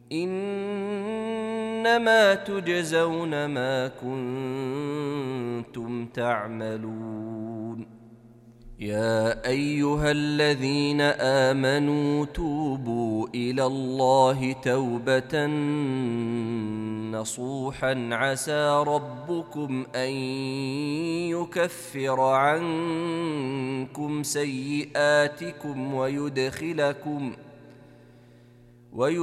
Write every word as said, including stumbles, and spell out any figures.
إنما تجزون ما كنتم تعملون. يا أيها الذين آمنوا توبوا إلى الله توبة نصوحا عسى ربكم أن يكفر عنكم سيئاتكم ويدخلكم